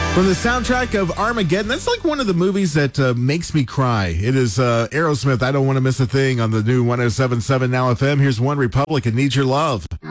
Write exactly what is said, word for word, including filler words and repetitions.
From the soundtrack of Armageddon, that's like one of the movies that uh, makes me cry. It is uh, Aerosmith, I Don't Want to Miss a Thing on the new one oh seven point seven Now F M. Here's One Republic and Need Your Love.